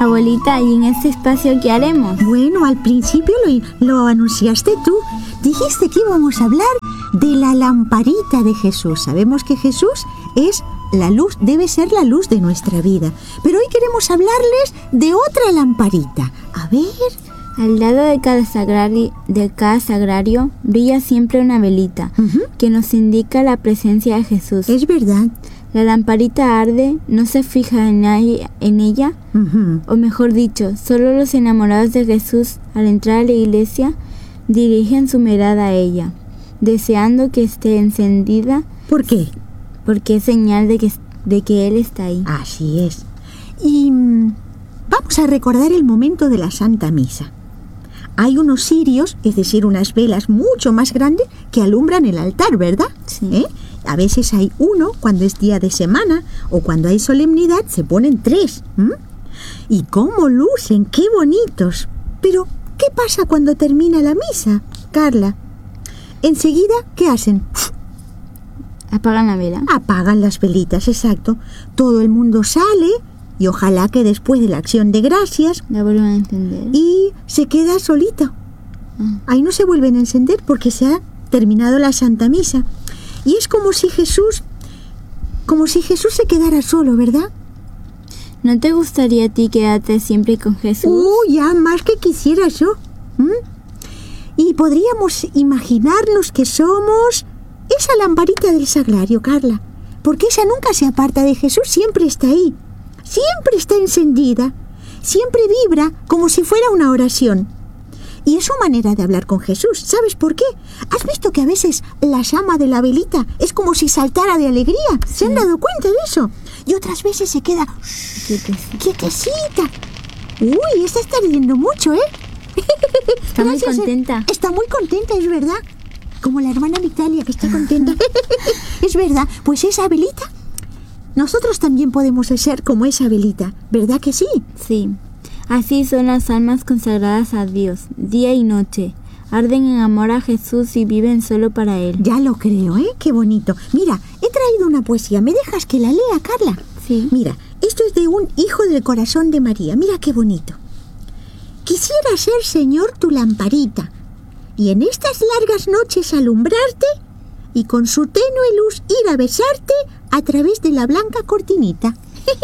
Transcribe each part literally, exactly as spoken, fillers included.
Abuelita, ¿y en este espacio qué haremos? Bueno, al principio lo, lo anunciaste tú. Dijiste que íbamos a hablar de la lamparita de Jesús. Sabemos que Jesús es la luz, debe ser la luz de nuestra vida. Pero hoy queremos hablarles de otra lamparita. A ver... Al lado de cada sagrario, de cada sagrario brilla siempre una velita, uh-huh, que nos indica la presencia de Jesús. Es verdad. La lamparita arde, no se fija en, nadie, en ella, uh-huh, o mejor dicho, solo los enamorados de Jesús al entrar a la iglesia dirigen su mirada a ella, deseando que esté encendida. ¿Por qué? Porque es señal de que, de que Él está ahí. Así es. Y mmm, vamos a recordar el momento de la Santa Misa. Hay unos cirios, es decir, unas velas mucho más grandes que alumbran el altar, ¿verdad? Sí. ¿Eh? A veces hay uno cuando es día de semana o cuando hay solemnidad se ponen tres. ¿Mm? Y cómo lucen, qué bonitos. Pero, ¿qué pasa cuando termina la misa, Carla? Enseguida, ¿qué hacen? Apagan la vela. Apagan las velitas, exacto. Todo el mundo sale y ojalá que después de la acción de gracias la vuelvan a encender. Y se queda solita. Ah. Ahí no se vuelven a encender porque se ha terminado la Santa Misa. Y es como si Jesús, como si Jesús se quedara solo, ¿verdad? ¿No te gustaría a ti quedarte siempre con Jesús? Uh, ya más que quisiera yo. ¿Mm? Y podríamos imaginarnos que somos esa lamparita del sagrario, Carla, porque esa nunca se aparta de Jesús, siempre está ahí, siempre está encendida, siempre vibra como si fuera una oración. Y es su manera de hablar con Jesús. ¿Sabes por qué? ¿Has visto que a veces la llama de la velita es como si saltara de alegría? Sí. ¿Se han dado cuenta de eso? Y otras veces se queda quietecita. quietecita. Uy, esta está riendo mucho, ¿eh? Está muy Gracias, contenta. Eh. Está muy contenta, es verdad. Como la hermana Vitalia, que está contenta. Es verdad. Pues esa velita, nosotros también podemos ser como esa velita. ¿Verdad que sí? Sí. Así son las almas consagradas a Dios, día y noche. Arden en amor a Jesús y viven solo para Él. Ya lo creo, ¿eh? Qué bonito. Mira, he traído una poesía. ¿Me dejas que la lea, Carla? Sí. Mira, esto es de un hijo del corazón de María. Mira qué bonito. Quisiera ser, Señor, tu lamparita, y en estas largas noches alumbrarte, y con su tenue luz ir a besarte a través de la blanca cortinita.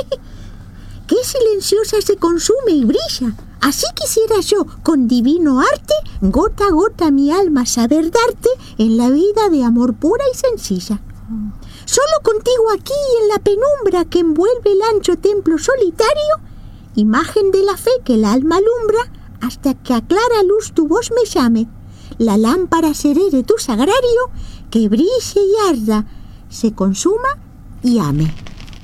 Qué silenciosa se consume y brilla. Así quisiera yo, con divino arte, gota a gota mi alma saber darte en la vida de amor pura y sencilla. Oh. Solo contigo aquí en la penumbra que envuelve el ancho templo solitario, imagen de la fe que el alma alumbra, hasta que a clara luz tu voz me llame. La lámpara seré de tu sagrario, que brille y arda, se consuma y ame.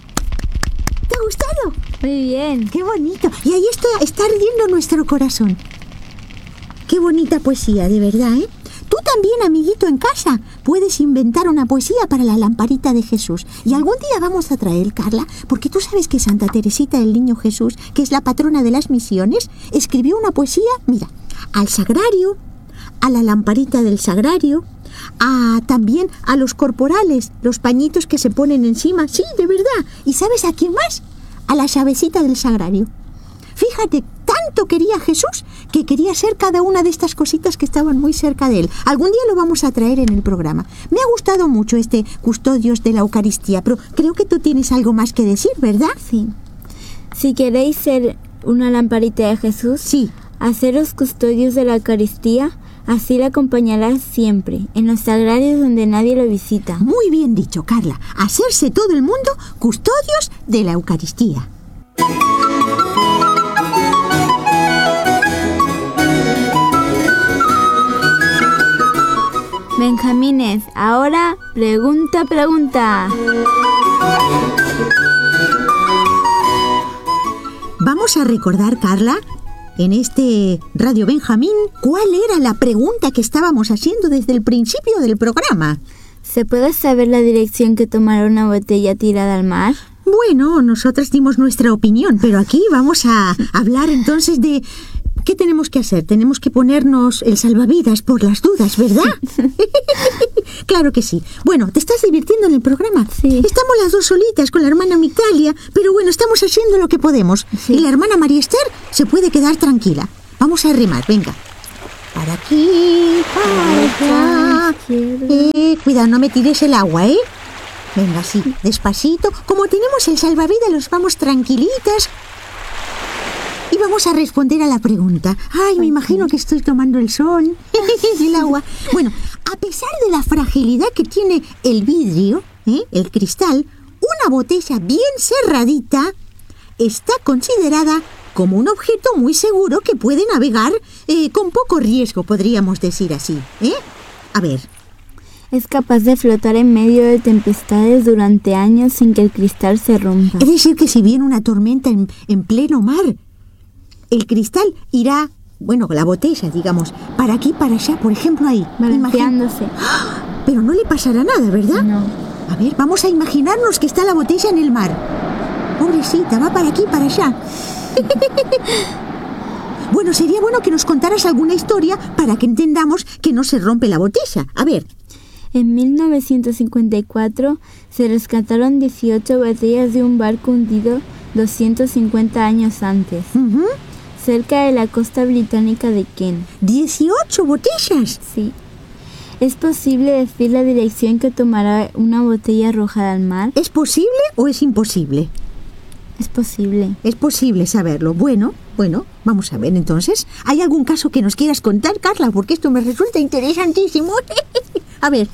¿Te ha gustado? Muy bien. ¡Qué bonito! Y ahí está, está ardiendo nuestro corazón. ¡Qué bonita poesía, de verdad, eh! Tú también, amiguito, en casa, puedes inventar una poesía para la lamparita de Jesús. Y algún día vamos a traer, Carla, porque tú sabes que Santa Teresita del Niño Jesús, que es la patrona de las misiones, escribió una poesía, mira, al sagrario, a la lamparita del sagrario, a, también a los corporales, los pañitos que se ponen encima. Sí, de verdad. ¿Y sabes a quién más? A la llavecita del sagrario. Fíjate, tanto quería Jesús que quería ser cada una de estas cositas que estaban muy cerca de él. Algún día lo vamos a traer en el programa. Me ha gustado mucho este Custodios de la Eucaristía, pero creo que tú tienes algo más que decir, ¿verdad? Sí. Si queréis ser una lamparita de Jesús, sí, haceros custodios de la Eucaristía. Así la acompañarás siempre, en los sagrarios donde nadie lo visita. Muy bien dicho, Carla. Hacerse todo el mundo custodios de la Eucaristía. Benjamines, ahora pregunta, pregunta. Vamos a recordar, Carla, en este Radio Benjamín, ¿cuál era la pregunta que estábamos haciendo desde el principio del programa? ¿Se puede saber la dirección que tomará una botella tirada al mar? Bueno, nosotras dimos nuestra opinión, pero aquí vamos a hablar entonces de ¿qué tenemos que hacer? Tenemos que ponernos el salvavidas por las dudas, ¿verdad? Claro que sí. Bueno, ¿te estás divirtiendo en el programa? Sí. Estamos las dos solitas con la hermana Migdalia, pero bueno, estamos haciendo lo que podemos. Sí. Y la hermana María Esther se puede quedar tranquila. Vamos a remar, venga. Para aquí, para allá. Eh, cuidado, no me tires el agua, ¿eh? Venga, sí, despacito. Como tenemos el salvavidas, los vamos tranquilitas. Y vamos a responder a la pregunta. Ay, me imagino que estoy tomando el sol, el agua. Bueno, a pesar de la fragilidad que tiene el vidrio, ¿eh? el cristal, una botella bien cerradita está considerada como un objeto muy seguro que puede navegar eh, con poco riesgo, podríamos decir así, ¿eh? A ver. Es capaz de flotar en medio de tempestades durante años sin que el cristal se rompa. Es decir, que si viene una tormenta en, en pleno mar, el cristal irá, bueno, la botella, digamos, para aquí, para allá, por ejemplo, ahí. Balanceándose. ¡Ah! Pero no le pasará nada, ¿verdad? No. A ver, vamos a imaginarnos que está la botella en el mar. Pobrecita, va para aquí, para allá. Bueno, sería bueno que nos contaras alguna historia para que entendamos que no se rompe la botella. A ver. En mil novecientos cincuenta y cuatro se rescataron dieciocho botellas de un barco hundido doscientos cincuenta años antes, Uh-huh. cerca de la costa británica de Kent. ¿dieciocho botellas? Sí. ¿Es posible decir la dirección que tomará una botella arrojada al mar? ¿Es posible o es imposible? Es posible. Es posible saberlo. Bueno, bueno, vamos a ver entonces. ¿Hay algún caso que nos quieras contar, Carla? Porque esto me resulta interesantísimo. A ver.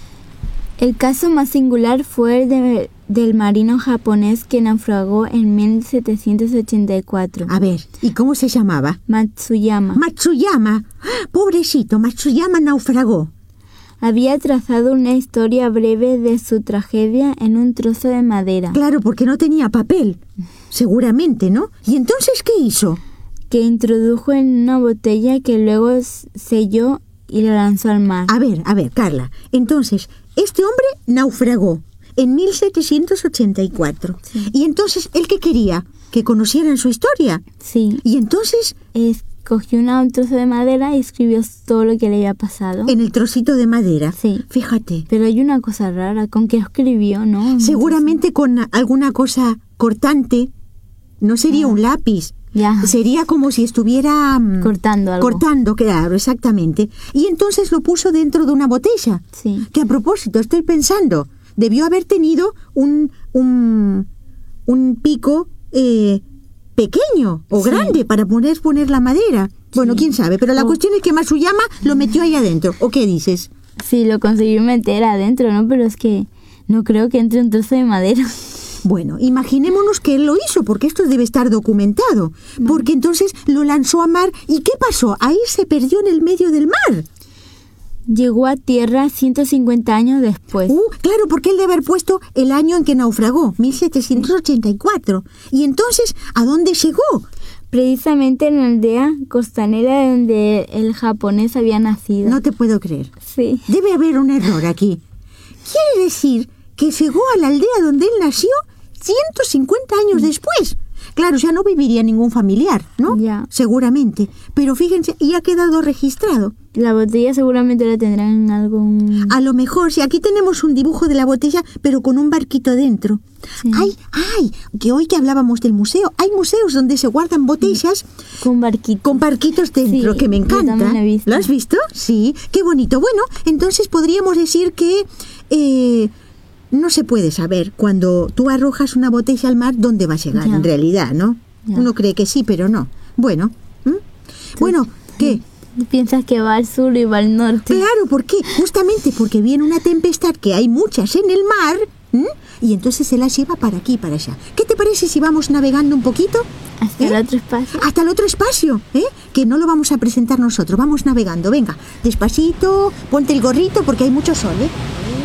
El caso más singular fue el de, del marino japonés que naufragó en mil setecientos ochenta y cuatro. A ver, ¿y cómo se llamaba? Matsuyama. Matsuyama. Pobrecito, Matsuyama naufragó. Había trazado una historia breve de su tragedia en un trozo de madera. Claro, porque no tenía papel. Seguramente, ¿no? ¿Y entonces qué hizo? Que introdujo en una botella que luego selló y la lanzó al mar. A ver, a ver, Carla. Entonces, este hombre naufragó en mil setecientos ochenta y cuatro. Sí. ¿Y entonces él qué quería? ¿Que conocieran su historia? Sí. Y entonces, Es, cogió una- un trozo de madera y escribió todo lo que le había pasado. en el trocito de madera. Sí. Fíjate. Pero hay una cosa rara, ¿con qué escribió, no? Seguramente con alguna cosa cortante. No sería Ah. un lápiz. Ya. Sería como si estuviera mm, Cortando algo. cortando, claro, exactamente. Y entonces lo puso dentro de una botella. Sí. Que a propósito, estoy pensando, debió haber tenido un, un, un pico eh, pequeño o Sí. grande para poner, poner la madera. Bueno, Sí. quién sabe, pero la O- cuestión es que Matsuyama lo metió ahí adentro. ¿O qué dices? Sí, lo consiguió meter adentro, ¿no? Pero es que no creo que entre un trozo de madera. Bueno, imaginémonos que él lo hizo, porque esto debe estar documentado. Porque entonces lo lanzó a mar. ¿Y qué pasó? Ahí se perdió en el medio del mar. Llegó a tierra ciento cincuenta años después. Uh, claro, porque él debe haber puesto el año en que naufragó, mil setecientos ochenta y cuatro. Y entonces, ¿a dónde llegó? Precisamente en la aldea costanera donde el japonés había nacido. No te puedo creer. Sí. Debe haber un error aquí. Quiere decir que llegó a la aldea donde él nació ciento cincuenta años después. Claro, ya no viviría ningún familiar, ¿no? Ya. Seguramente. Pero fíjense, y ha quedado registrado. La botella seguramente la tendrán en algún... A lo mejor, si aquí tenemos un dibujo de la botella, pero con un barquito dentro. Sí. ¡Ay, ay! Que hoy que hablábamos del museo, hay museos donde se guardan botellas Con barquito. con barquitos dentro, Sí, que me yo encanta. también lo he visto. ¿Lo has visto? Sí, qué bonito. Bueno, entonces podríamos decir que eh, no se puede saber cuando tú arrojas una botella al mar dónde va a llegar, Ya. en realidad, ¿no? Ya. Uno cree que sí, pero no. Bueno, ¿m? bueno, ¿qué? Piensas que va al sur y va al norte. Claro, ¿por qué? Justamente porque viene una tempestad, que hay muchas en el mar, ¿m? Y entonces se las lleva para aquí y para allá. ¿Qué te parece si vamos navegando un poquito? Hasta ¿Eh? el otro espacio. Hasta el otro espacio, ¿eh? Que no lo vamos a presentar nosotros. Vamos navegando, venga. Despacito, ponte el gorrito porque hay mucho sol, ¿eh?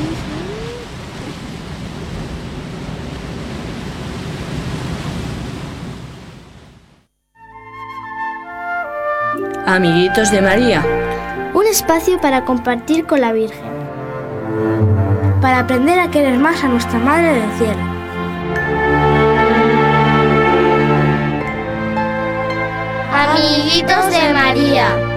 Amiguitos de María, Un espacio para compartir con la Virgen, para aprender a querer más a nuestra Madre del Cielo. Amiguitos de María.